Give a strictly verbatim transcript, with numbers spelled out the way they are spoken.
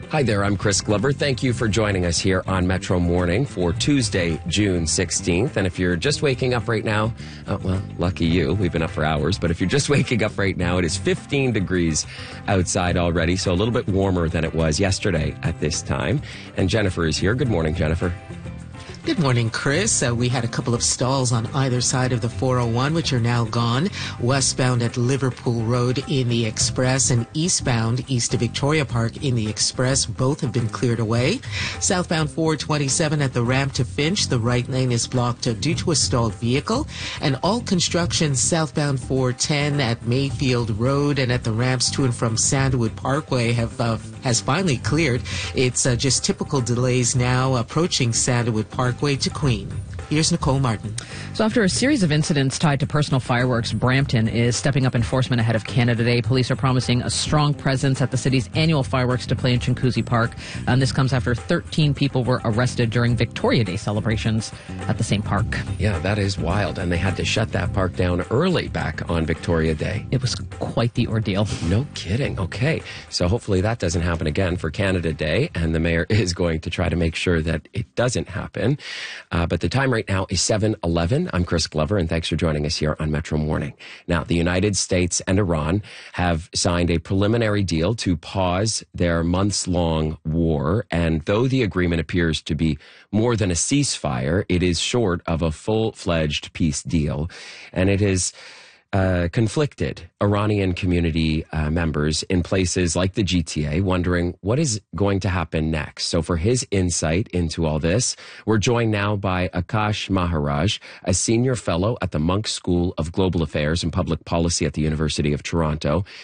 Hi there, I'm Chris Glover. Thank you for joining us here on Metro Morning for Tuesday, June sixteenth. And if you're just waking up right now, oh, well, lucky you. We've been up for hours. But if you're just waking up right now, it is fifteen degrees outside already, so a little bit warmer than it was yesterday at this time. And Jennifer is here. Good morning, Jennifer. Good morning, Chris. Uh, we had a couple of stalls on either side of the four oh one, which are now gone. Westbound at Liverpool Road in the Express and eastbound east of Victoria Park in the Express. Both have been cleared away. Southbound four twenty-seven at the ramp to Finch. The right lane is blocked uh, due to a stalled vehicle. And all construction southbound four ten at Mayfield Road and at the ramps to and from Sandwood Parkway have uh, has finally cleared. It's uh, just typical delays now approaching Sandwood Parkway to Queen. Here's Nicole Martin. So after a series of incidents tied to personal fireworks, Brampton is stepping up enforcement ahead of Canada Day. Police are promising a strong presence at the city's annual fireworks display in Chinguacousy Park. And this comes after thirteen people were arrested during Victoria Day celebrations at the same park. Yeah, that is wild. And they had to shut that park down early back on Victoria Day. It was quite the ordeal. No kidding. Okay. So hopefully that doesn't happen again for Canada Day. And the mayor is going to try to make sure that it doesn't happen. Uh, but the time right now is seven eleven. I'm Chris Glover, and thanks for joining us here on Metro Morning. Now, the United States and Iran have signed a preliminary deal to pause their months-long war, and though the agreement appears to be more than a ceasefire, it is short of a full-fledged peace deal, and it is Uh, conflicted Iranian community uh, members in places like the G T A wondering what is going to happen next. So for his insight into all this, we're joined now by Akash Maharaj, a senior fellow at the Munk School of Global Affairs and Public Policy at the University of Toronto.